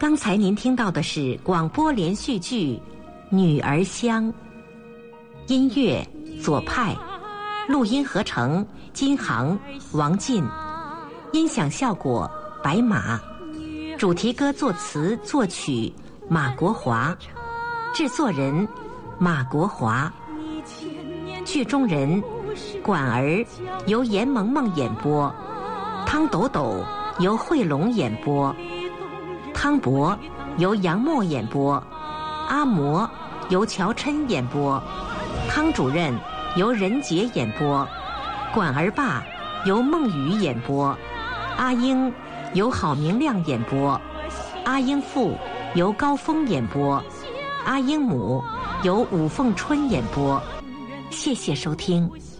刚才您听到的是广播连续剧《女儿香》，音乐左派，录音合成金航、王进，音响效果白马，主题歌作词作曲马国华，制作人马国华，剧中人管儿由严萌萌演播，汤斗斗由慧龙演播，汤博由杨默演播，阿嬷由乔琛演播，汤主任由任杰演播，管儿爸由孟雨演播，阿英由郝明亮演播，阿英父由高峰演播，阿英母由武凤春演播。谢谢收听。